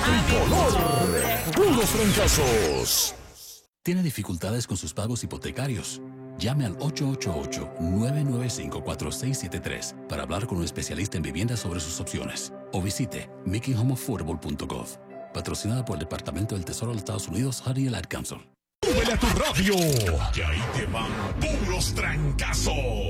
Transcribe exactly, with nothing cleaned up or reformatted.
tricolor. Puros fracasos. ¿Tiene dificultades con sus pagos hipotecarios? Llame al ocho ocho ocho, nueve nueve cinco, cuatro seis siete tres para hablar con un especialista en vivienda sobre sus opciones. O visite making home affordable punto gov. Patrocinada por el Departamento del Tesoro de los Estados Unidos, Honey and Ad Council. ¡Súbele a tu radio! Y ahí te van puros trancazos.